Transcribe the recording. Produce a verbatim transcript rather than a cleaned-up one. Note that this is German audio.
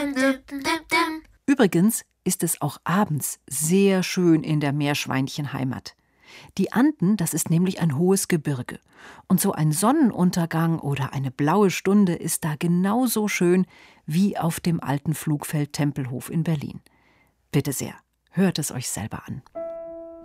Übrigens ist es auch abends sehr schön in der Meerschweinchenheimat. Die Anden, das ist nämlich ein hohes Gebirge. Und so ein Sonnenuntergang oder eine blaue Stunde ist da genauso schön wie auf dem alten Flugfeld Tempelhof in Berlin. Bitte sehr, hört es euch selber an.